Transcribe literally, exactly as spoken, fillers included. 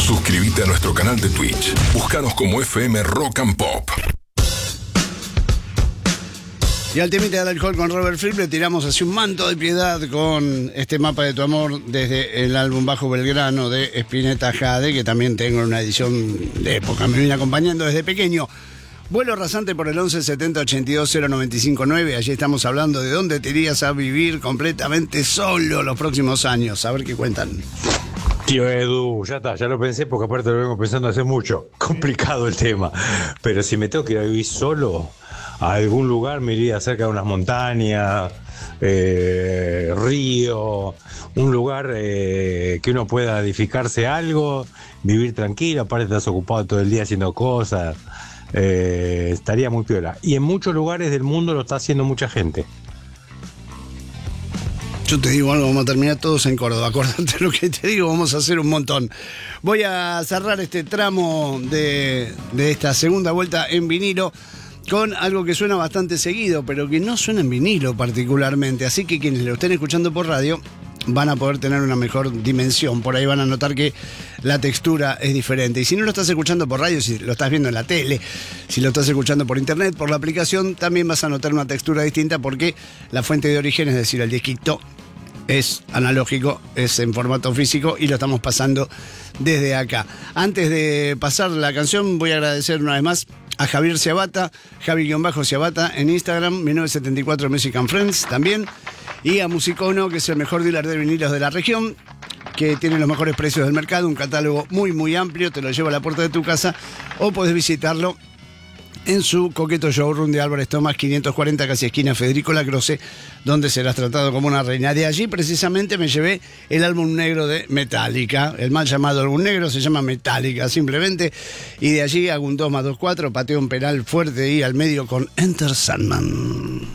Suscríbete a nuestro canal de Twitch. Búscanos como F M Rock and Pop. Y al temita del alcohol con Robert Fripp le tiramos así un manto de piedad con este mapa de tu amor desde el álbum Bajo Belgrano de Spinetta Jade, que también tengo en una edición de época. Me viene acompañando desde pequeño. Vuelo rasante por el once setenta ochenta y dos cero noventa y cinco nueve. Allí estamos hablando de dónde te irías a vivir completamente solo los próximos años. A ver qué cuentan. Tío Edu, ya está, ya lo pensé porque aparte lo vengo pensando hace mucho. Complicado el tema. Pero si me tengo que ir a vivir solo a algún lugar, me iría cerca de unas montañas, eh, río, un lugar eh, que uno pueda edificarse algo, vivir tranquilo, aparte estás ocupado todo el día haciendo cosas, eh, estaría muy piola. Y en muchos lugares del mundo lo está haciendo mucha gente. Yo te digo algo, vamos a terminar todos en Córdoba. Acordate lo que te digo, vamos a hacer un montón. Voy a cerrar este tramo de, de esta segunda vuelta en vinilo con algo que suena bastante seguido, pero que no suena en vinilo particularmente. Así que quienes lo estén escuchando por radio van a poder tener una mejor dimensión. Por ahí van a notar que la textura es diferente. Y si no lo estás escuchando por radio, si lo estás viendo en la tele, si lo estás escuchando por internet, por la aplicación, también vas a notar una textura distinta porque la fuente de origen, es decir, el disquito, es analógico, es en formato físico y lo estamos pasando desde acá. Antes de pasar la canción, voy a agradecer una vez más a Javier Ciabata, Javi-Ciabata en Instagram, mil novecientos setenta y cuatro Music and Friends también, y a Musicono, que es el mejor dealer de vinilos de la región, que tiene los mejores precios del mercado, un catálogo muy muy amplio, te lo lleva a la puerta de tu casa o podés visitarlo en su coqueto showroom de Álvarez Tomás quinientos cuarenta, casi esquina Federico Lacroce, donde serás tratado como una reina. De allí precisamente me llevé el álbum negro de Metallica, el mal llamado álbum negro, se llama Metallica simplemente, y de allí hago un dos más dos cuatro, pateo un penal fuerte y al medio con Enter Sandman.